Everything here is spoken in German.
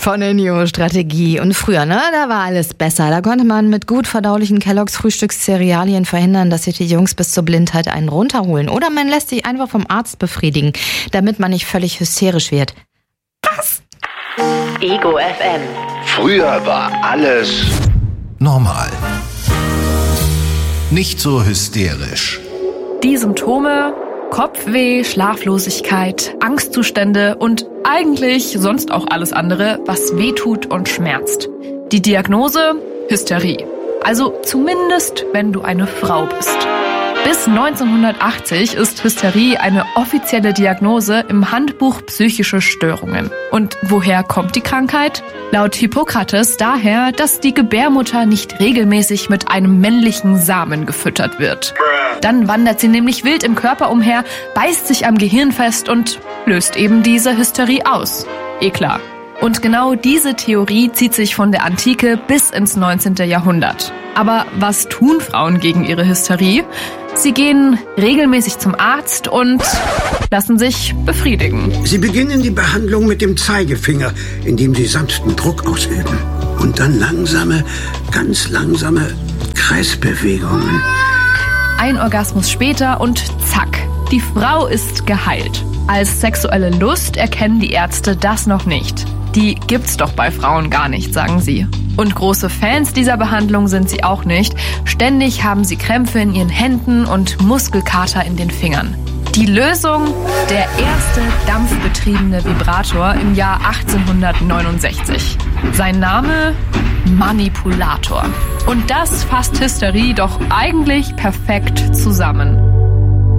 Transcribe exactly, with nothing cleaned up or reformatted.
von Ennio, Strategie. Und früher, ne, da war alles besser. Da konnte man mit gut verdaulichen Kellogg's Frühstückszerealien verhindern, dass sich die Jungs bis zur Blindheit einen runterholen. Oder man lässt sich einfach vom Arzt befriedigen, damit man nicht völlig hysterisch wird. Was? Ego F M. Früher war alles normal. Nicht so hysterisch. Die Symptome: Kopfweh, Schlaflosigkeit, Angstzustände und eigentlich sonst auch alles andere, was wehtut und schmerzt. Die Diagnose: Hysterie. Also zumindest, wenn du eine Frau bist. Bis neunzehnhundertachtzig ist Hysterie eine offizielle Diagnose im Handbuch Psychische Störungen. Und woher kommt die Krankheit? Laut Hippokrates daher, dass die Gebärmutter nicht regelmäßig mit einem männlichen Samen gefüttert wird. Dann wandert sie nämlich wild im Körper umher, beißt sich am Gehirn fest und löst eben diese Hysterie aus. Eh klar. Und genau diese Theorie zieht sich von der Antike bis ins neunzehnten Jahrhundert. Aber was tun Frauen gegen ihre Hysterie? Sie gehen regelmäßig zum Arzt und lassen sich befriedigen. Sie beginnen die Behandlung mit dem Zeigefinger, indem Sie sanften Druck ausüben. Und dann langsame, ganz langsame Kreisbewegungen. Ein Orgasmus später und zack, die Frau ist geheilt. Als sexuelle Lust erkennen die Ärzte das noch nicht. Die gibt's doch bei Frauen gar nicht, sagen sie. Und große Fans dieser Behandlung sind sie auch nicht. Ständig haben sie Krämpfe in ihren Händen und Muskelkater in den Fingern. Die Lösung? Der erste dampfbetriebene Vibrator im Jahr achtzehnhundertneunundsechzig. Sein Name? Manipulator. Und das fasst Hysterie doch eigentlich perfekt zusammen.